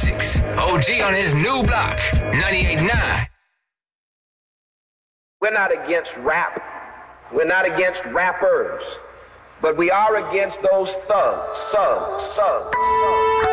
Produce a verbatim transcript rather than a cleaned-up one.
classics. O G on his new block, ninety-eight point nine. We're not against rap. We're not against rappers. But we are against those thugs, thugs, thugs, thugs.